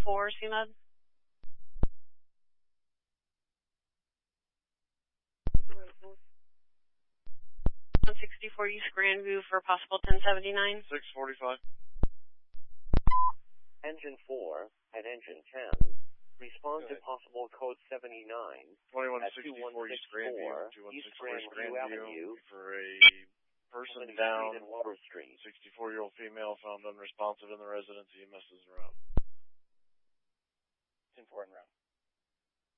164, CMed. 164 East Grandview for possible 1079. 645. Engine 4 at engine 10. Respond to possible code 79 at 2164 East Grandview. 2164 East Grandview Avenue for a person down. 64-year-old female found unresponsive in the residence. EMS is around. 10-4 en route.